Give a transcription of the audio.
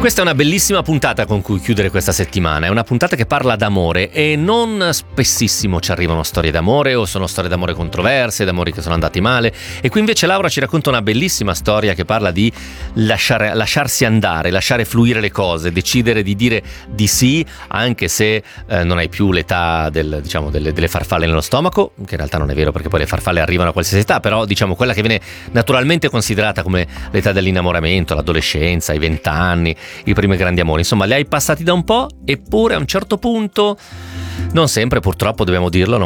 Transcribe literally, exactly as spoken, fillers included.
Questa è una bellissima puntata con cui chiudere questa settimana. È una puntata che parla d'amore e non spessissimo ci arrivano storie d'amore o sono storie d'amore controverse, d'amori che sono andati male. E qui invece Laura ci racconta una bellissima storia che parla di lasciare, lasciarsi andare, lasciare fluire le cose, decidere di dire di sì anche se eh, non hai più l'età del, diciamo, delle, delle farfalle nello stomaco, che in realtà non è vero perché poi le farfalle arrivano a qualsiasi età, però diciamo quella che viene naturalmente considerata come l'età dell'innamoramento, l'adolescenza, i vent'anni, i primi grandi amori. Insomma, li hai passati da un po', eppure a un certo punto, non sempre purtroppo dobbiamo dirlo, non